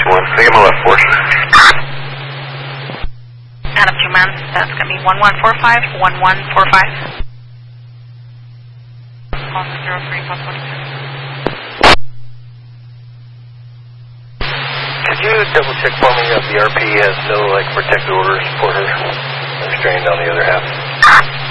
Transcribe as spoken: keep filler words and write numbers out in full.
one. I think I'm on left four. Adam two man, that's going to be one one four five, one one four five. one zero three, one one two. Could you double check for me if the R P has no like protected orders for her? Restrained on the other half.